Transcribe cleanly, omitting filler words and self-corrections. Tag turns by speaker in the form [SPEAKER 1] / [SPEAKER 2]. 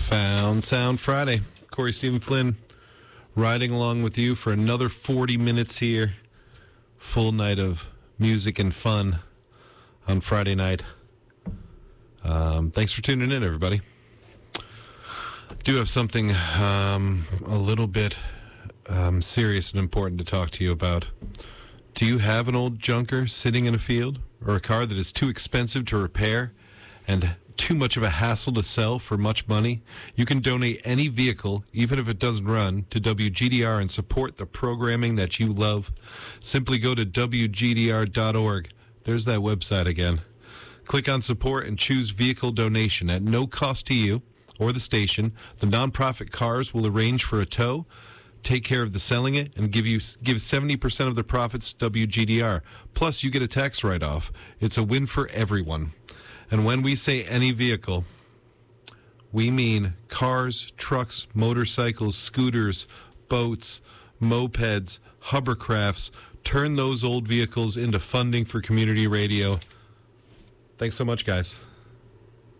[SPEAKER 1] Found Sound Friday. Corey Stephen Flynn riding along with you for another 40 minutes here. Full night of music and fun on Friday night. Thanks for tuning in, everybody. Do have something a little bit serious and important to talk to you about. Do you have an old junker sitting in a field, or a car that is too expensive to repair and too much of a hassle to sell for much money? You can donate any vehicle, even if it doesn't run, to WGDR and support the programming that you love. Simply go to WGDR.org. There's that website again. Click on support and choose vehicle donation at no cost to you or the station. The nonprofit cars will arrange for a tow, take care of the selling it, and give 70% of the profits to WGDR. Plus, you get a tax write-off. It's a win for everyone. And when we say any vehicle, we mean cars, trucks, motorcycles, scooters, boats, mopeds, hovercrafts. Turn those old vehicles into funding for community radio. Thanks so much, guys.